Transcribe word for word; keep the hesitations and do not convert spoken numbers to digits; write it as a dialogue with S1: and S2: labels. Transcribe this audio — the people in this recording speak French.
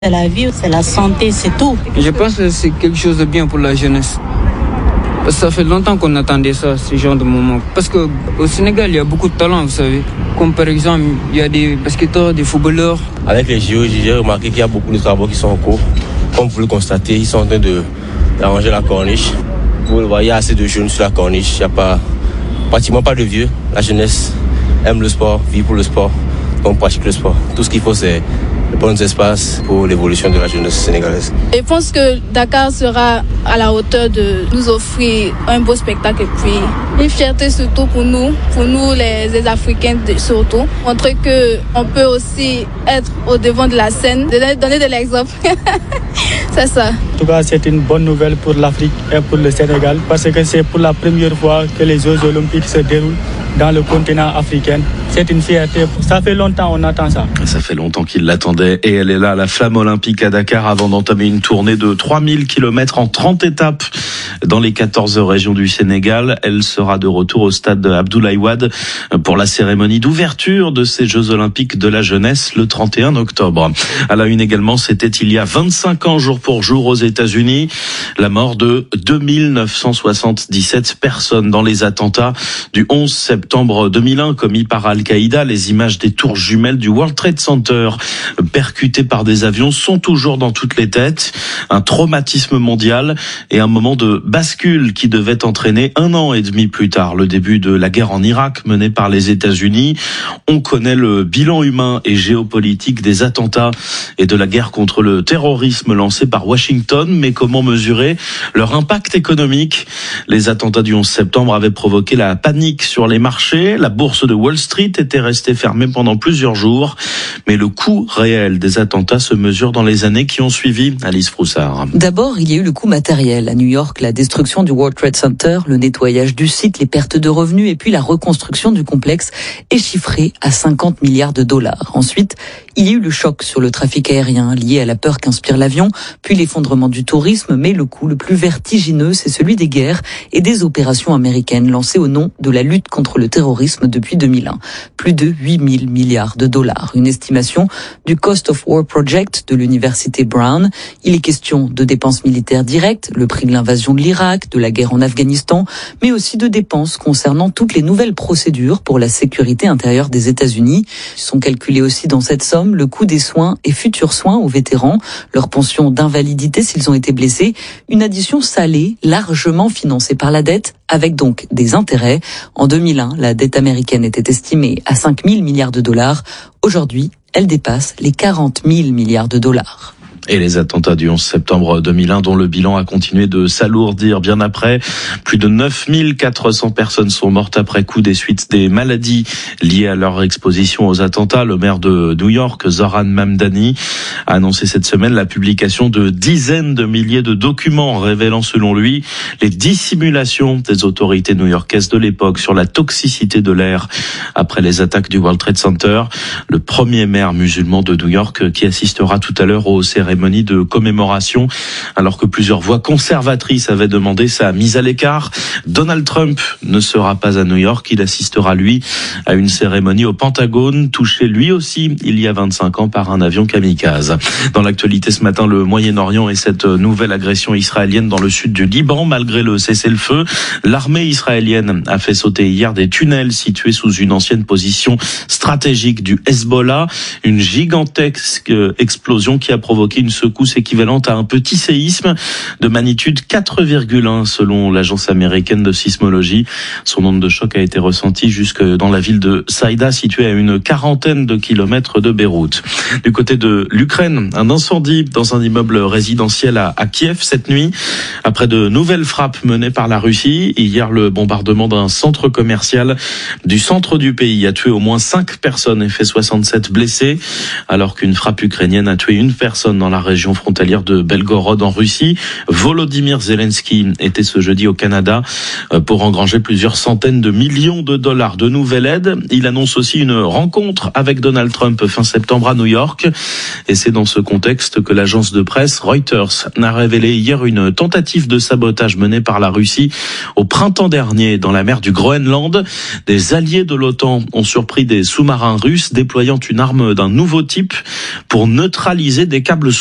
S1: C'est la vie, c'est la santé, c'est tout.
S2: Je pense que c'est quelque chose de bien pour la jeunesse. Ça fait longtemps qu'on attendait ça, ce genre de moment. Parce qu'au Sénégal, il y a beaucoup de talents, vous savez. Comme par exemple, il y a des basketteurs, des footballeurs.
S3: Avec les J O, j'ai remarqué qu'il y a beaucoup de travaux qui sont en cours. Comme vous le constatez, ils sont en train de, d'arranger la corniche. Vous le voyez, il y a assez de jeunes sur la corniche. Il n'y a pas, pratiquement pas de vieux. La jeunesse aime le sport, vit pour le sport, donc pratique le sport. Tout ce qu'il faut, c'est de bons espaces pour l'évolution de la jeunesse sénégalaise.
S4: Je pense que Dakar sera à la hauteur de nous offrir un beau spectacle et puis une fierté surtout pour nous, pour nous les, les Africains surtout. Montrer qu'on peut aussi être au devant de la scène, donner, donner de l'exemple. C'est ça.
S5: En tout cas, c'est une bonne nouvelle pour l'Afrique et pour le Sénégal parce que c'est pour la première fois que les Jeux Olympiques se déroulent dans le continent africain. C'est une fierté. Ça fait longtemps qu'on attend ça.
S6: Ça fait longtemps qu'il l'attendait et elle est là, la flamme olympique à Dakar, avant d'entamer une tournée de trois mille kilomètres en trente étapes dans les quatorze régions du Sénégal. Elle sera de retour au stade Abdoulaye Wade pour la cérémonie d'ouverture de ces Jeux Olympiques de la jeunesse le trente et un octobre. À la une également, c'était il y a vingt-cinq ans jour pour jour aux États-Unis, la mort de deux mille neuf cent soixante-dix-sept personnes dans les attentats du onze septembre deux mille un commis par Al-Qaïda. Les images des tours jumelles du World Trade Center percutées par des avions sont toujours dans toutes les têtes. Un traumatisme mondial et un moment de bascule qui devait entraîner un an et demi plus tard le début de la guerre en Irak menée par les États-Unis. On connaît le bilan humain et géopolitique des attentats et de la guerre contre le terrorisme lancée par Washington, mais comment mesurer leur impact économique? Les attentats du onze septembre avaient provoqué la panique sur les marchés. La bourse de Wall Street était restée fermée pendant plusieurs jours, mais le coût réel des attentats se mesure dans les années qui ont suivi. Alice Froussard.
S7: D'abord, il y a eu le coût matériel. À New York, la destruction du World Trade Center, le nettoyage du site, les pertes de revenus et puis la reconstruction du complexe est chiffrée à cinquante milliards de dollars. Ensuite, il y a eu le choc sur le trafic aérien lié à la peur qu'inspire l'avion, puis l'effondrement du tourisme, mais le coût le plus vertigineux, c'est celui des guerres et des opérations américaines lancées au nom de la lutte contre le terrorisme depuis deux mille un. Plus de huit mille milliards de dollars. Une estimation du Cost of War Project de l'université Brown. Il est question de dépenses militaires directes, le prix de l'invasion de l'Irak, de la guerre en Afghanistan, mais aussi de dépenses concernant toutes les nouvelles procédures pour la sécurité intérieure des États-Unis. Ils sont calculés aussi dans cette somme le coût des soins et futurs soins aux vétérans, leur pension d'invalidité s'ils ont été blessés, une addition salée largement financée par la dette, avec donc des intérêts. En deux mille un, la dette américaine était estimée à cinq mille milliards de dollars. Aujourd'hui, elle dépasse les quarante mille milliards de dollars.
S6: Et les attentats du onze septembre deux mille un, dont le bilan a continué de s'alourdir bien après. Plus de neuf mille quatre cents personnes sont mortes après coup des suites des maladies liées à leur exposition aux attentats. Le maire de New York, Zohran Mamdani, a annoncé cette semaine la publication de dizaines de milliers de documents révélant, selon lui, les dissimulations des autorités new-yorkaises de l'époque sur la toxicité de l'air après les attaques du World Trade Center. Le premier maire musulman de New York qui assistera tout à l'heure aux cérémonies de commémoration, alors que plusieurs voix conservatrices avaient demandé sa mise à l'écart. Donald Trump ne sera pas à New York. Il assistera, lui, à une cérémonie au Pentagone, touché lui aussi il y a vingt-cinq ans par un avion kamikaze. Dans l'actualité ce matin, le Moyen-Orient et cette nouvelle agression israélienne dans le sud du Liban, malgré le cessez-le-feu. L'armée israélienne a fait sauter hier des tunnels situés sous une ancienne position stratégique du Hezbollah. Une gigantesque explosion qui a provoqué une secousse équivalente à un petit séisme de magnitude quatre virgule un selon l'agence américaine de sismologie. Son onde de choc a été ressentie jusque dans la ville de Saïda, située à une quarantaine de kilomètres de Beyrouth. Du côté de l'Ukraine, un incendie dans un immeuble résidentiel à, à Kiev cette nuit. Après de nouvelles frappes menées par la Russie, hier le bombardement d'un centre commercial du centre du pays a tué au moins cinq personnes et fait soixante-sept blessés, alors qu'une frappe ukrainienne a tué une personne dans la région frontalière de Belgorod en Russie. Volodymyr Zelensky était ce jeudi au Canada pour engranger plusieurs centaines de millions de dollars de nouvelle aide. Il annonce aussi une rencontre avec Donald Trump fin septembre à New York. Et c'est dans ce contexte que l'agence de presse Reuters a révélé hier une tentative de sabotage menée par la Russie au printemps dernier dans la mer du Groenland. Des alliés de l'OTAN ont surpris des sous-marins russes déployant une arme d'un nouveau type pour neutraliser des câbles